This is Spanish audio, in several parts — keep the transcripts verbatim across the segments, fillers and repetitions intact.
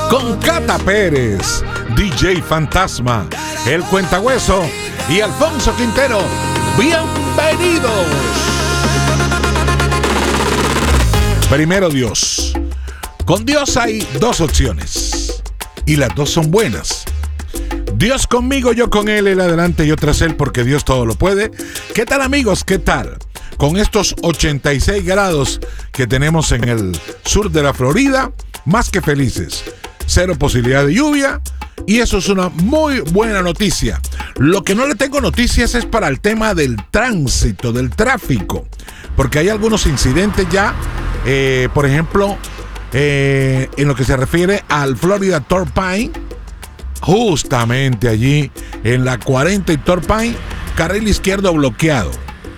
con Cata Pérez, D J Fantasma, el Cuentahueso y Alfonso Quintero. ¡Bienvenidos! Primero Dios. Con Dios hay dos opciones y las dos son buenas. Dios conmigo, yo con Él, Él adelante, yo tras Él, porque Dios todo lo puede. ¿Qué tal, amigos? ¿Qué tal? Con estos ochenta y seis grados que tenemos en el sur de la Florida, más que felices. Cero posibilidad de lluvia y eso es una muy buena noticia. Lo que no le tengo noticias es para el tema del tránsito, del tráfico, porque hay algunos incidentes ya, eh, por ejemplo, eh, en lo que se refiere al Florida Turnpike, justamente allí en la cuarenta y Turnpike, carril izquierdo bloqueado.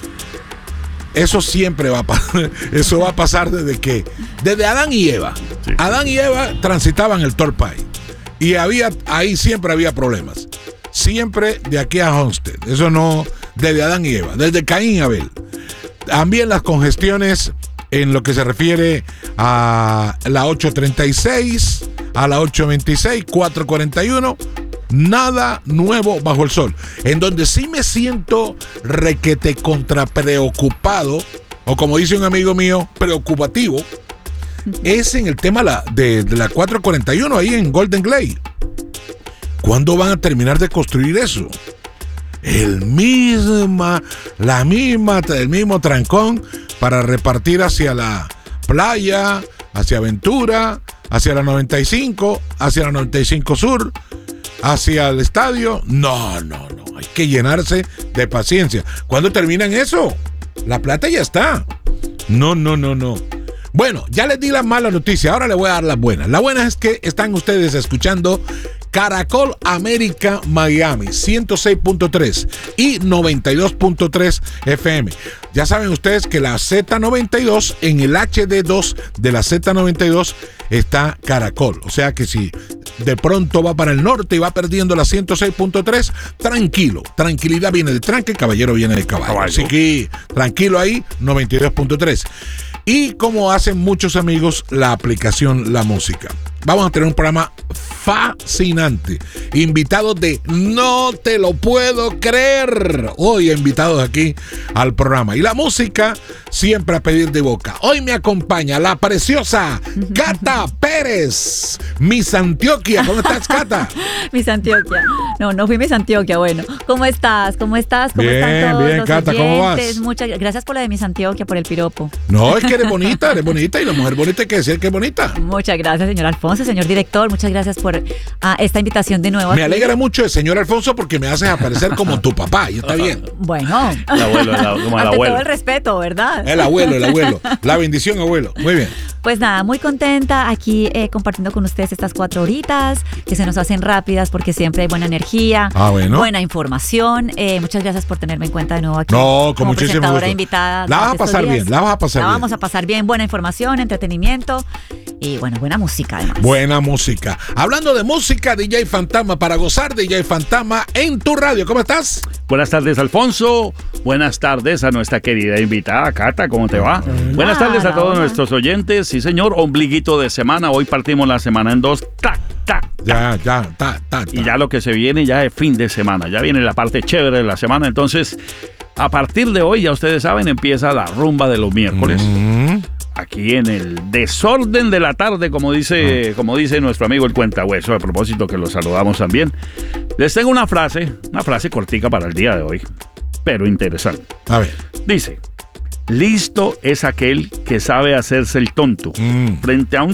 Eso siempre va a pasar. Eso va a pasar desde que desde Adán y Eva. Sí. Adán y Eva transitaban el Turnpike y había ahí siempre había problemas. Siempre de aquí a Homestead. Eso no desde Adán y Eva, desde Caín y Abel. También las congestiones en lo que se refiere a la ocho treinta y seis, a la ocho veintiséis, cuatro cuarenta y uno. Nada nuevo bajo el sol. En donde sí me siento requete contra preocupado, o como dice un amigo mío, preocupativo, es en el tema la, de, de la cuatro cuarenta y uno ahí en Golden Glade. ¿Cuándo van a terminar de construir eso? El misma, la misma, el mismo trancón para repartir hacia la playa, hacia Aventura, hacia la noventa y cinco, hacia la noventa y cinco Sur, hacia el estadio. No, no, no. Hay que llenarse de paciencia. ¿Cuándo terminan eso? La plata ya está. No, no, no, no. Bueno, ya les di la mala noticia. Ahora les voy a dar las buenas. La buena es que están ustedes escuchando Caracol América Miami ciento seis punto tres y noventa y dos punto tres F M. Ya saben ustedes que la Z noventa y dos, en el H D dos de la Z noventa y dos está Caracol. O sea que si de pronto va para el norte y va perdiendo la ciento seis punto tres, tranquilo. Tranquilidad viene de tranque, caballero viene de caballo. caballo. Así que tranquilo ahí, noventa y dos punto tres. Y como hacen muchos amigos, la aplicación La Música. Vamos a tener un programa fascinante. Invitados de no te lo puedo creer. Hoy invitados aquí al programa. Y la música siempre a pedir de boca. Hoy me acompaña la preciosa Cata Pérez. Miss Antioquia. ¿Cómo estás, Cata? Miss Antioquia. No, no fui Miss Antioquia. Bueno, ¿cómo estás? ¿Cómo estás? ¿Cómo bien, están todos bien, los Cata, oyentes? ¿cómo vas? Muchas gracias por la de Miss Antioquia, por el piropo. No, es que eres bonita, eres bonita. Y la mujer bonita hay que decir que es bonita. Muchas gracias, señor Alfonso, señor director. Muchas gracias por uh, esta invitación de nuevo. Me alegra mucho el señor Alfonso porque me haces aparecer como tu papá. Y está bien. Bueno. El abuelo, el, como el ante abuelo. todo el respeto, ¿verdad? El abuelo, el abuelo. La bendición, abuelo. Muy bien. Pues nada, muy contenta aquí eh, compartiendo con ustedes estas cuatro horitas que se nos hacen rápidas porque siempre hay buena energía, ah, bueno. buena información. Eh, muchas gracias por tenerme en cuenta de nuevo aquí. No, con como muchísimo presentadora gusto. invitada. La vas a pasar bien, la vas a pasar la bien. vamos a pasar bien, buena información, entretenimiento y bueno, buena música además. Buena música. Hablando de música, D J Fantasma para gozar, D J Fantasma en tu radio. ¿Cómo estás? Buenas tardes, Alfonso. Buenas tardes a nuestra querida invitada, Cata. ¿Cómo te va? Hola, Buenas tardes a todos hola. nuestros oyentes. Sí, señor. Ombliguito de semana. Hoy partimos la semana en dos. ¡Tac, tac! Ya, ya, ta, ta, ta. Y ya lo que se viene ya es fin de semana. Ya viene la parte chévere de la semana. Entonces, a partir de hoy, ya ustedes saben, empieza la rumba de los miércoles. Mm-hmm. Aquí en el desorden de la tarde, como dice, como dice nuestro amigo el Cuentahueso, a propósito que lo saludamos también. Les tengo una frase, una frase cortica para el día de hoy, pero interesante. A ver. Dice: listo es aquel que sabe hacerse el tonto Mm. frente a un